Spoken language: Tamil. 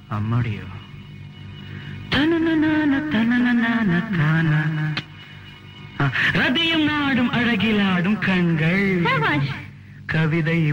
அம்மாடியோ தனனனான தனனனான தானா ரதியும் நாடும் அழகிலாடும் கண்கள் கவிதை